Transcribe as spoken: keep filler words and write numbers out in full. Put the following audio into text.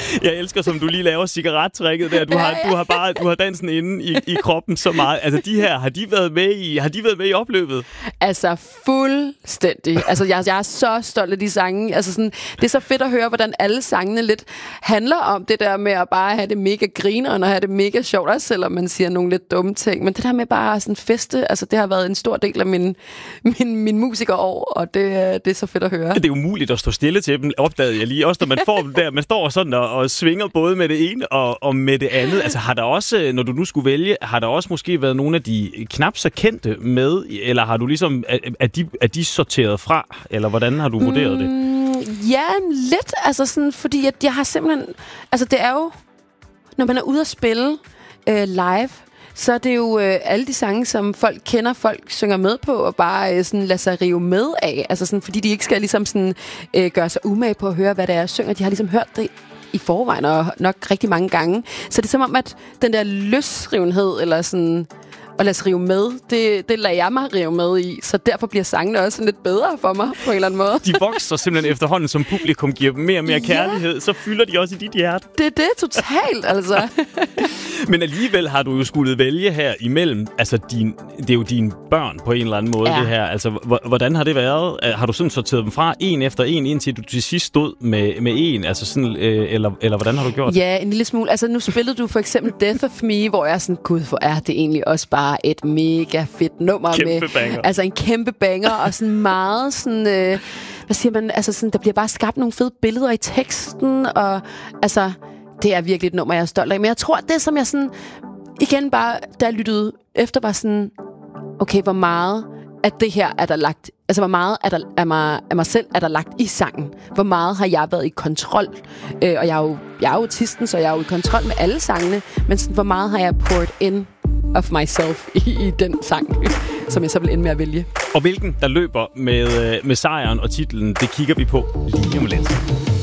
Jeg elsker, som du lige laver cigarettrækket der. Du har, du har bare du har dansen inde i, i kroppen så meget. Altså, de her, har de været med i, har de været med i opløbet? Altså, fuldstændig. Altså, jeg, jeg er så stolt af de sange. Altså, sådan, det er så fedt at høre, hvordan alle sangene lidt handler om det der med at bare have det mega grineren og have det mega sjovt, også selvom man siger nogle lidt dumme ting. Men det der med bare sådan feste, altså, det har været en stor del af min, min, min musikerår, og det, det er så fedt at høre. Det er umuligt at stå stille til dem, opdagede jeg lige. Også når man får dem der, man står sådan og, og svinger både med det ene og, og med det andet. Altså har der også, når du nu skulle vælge, har der også måske været nogle af de knap så kendte med, eller har du ligesom, er, er, de, er de sorteret fra, eller hvordan har du vurderet det? Mm, ja, lidt, altså sådan, fordi at jeg har simpelthen, altså det er jo, når man er ude at spille øh, live, så er det jo øh, alle de sange, som folk kender, folk synger med på, og bare øh, sådan lader sig rive med af. Altså sådan, fordi de ikke skal ligesom sådan, øh, gøre sig umage på at høre, hvad det er, jeg synger. De har ligesom hørt det i forvejen, og nok rigtig mange gange. Så det er som om, at den der løsrivenhed, eller sådan at lade sig rive med, det, det lader jeg mig rive med i. Så derfor bliver sangene også lidt bedre for mig, på en eller anden måde. De vokser simpelthen efterhånden, som publikum giver dem mere og mere kærlighed. Ja. Så fylder de også i dit hjerte. Det er det totalt, altså. Men alligevel har du jo skulle vælge her imellem, altså din, det er jo dine børn på en eller anden måde, ja. Det her. Altså, hvordan har det været? Har du sådan sorteret dem fra en efter en, indtil du til sidst stod med, med en? Altså sådan, øh, eller, eller hvordan har du gjort? Ja, en lille smule. Altså, nu spillede du for eksempel Death of Me, hvor jeg er sådan, gud, hvor er det egentlig også bare et mega fedt nummer. Kæmpe med, banger. Altså en kæmpe banger, og sådan meget sådan, øh, hvad siger man, altså sådan, der bliver bare skabt nogle fede billeder i teksten, og altså, det er virkelig et nummer, jeg er stolt af. Men jeg tror, det som jeg sådan, igen bare, da jeg lyttede efter, var sådan, okay, hvor meget af det her er der lagt, altså hvor meget er der, af, mig, af mig selv er der lagt i sangen? Hvor meget har jeg været i kontrol? Øh, og jeg er, jo, jeg er jo autisten, så jeg er jo i kontrol med alle sangene, men sådan, hvor meget har jeg poured in of myself i, i den sang, som jeg så vil ende med at vælge. Og hvilken der løber med, med sejren og titlen, det kigger vi på lige om lidt.